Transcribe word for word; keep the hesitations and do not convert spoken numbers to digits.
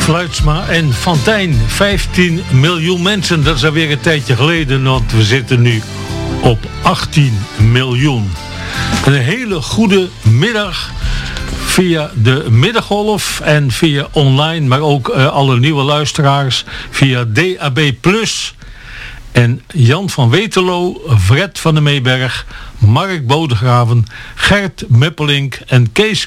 Fluitsma en Fantijn. vijftien miljoen mensen, dat is alweer een tijdje geleden, want we zitten nu op achttien miljoen. Een hele goede middag via de Middengolf en via online, maar ook uh, alle nieuwe luisteraars via D A B plus. En Jan van Weterlo, Fred van de Meeberg, Mark Bodegraven, Gert Meppelink en Kees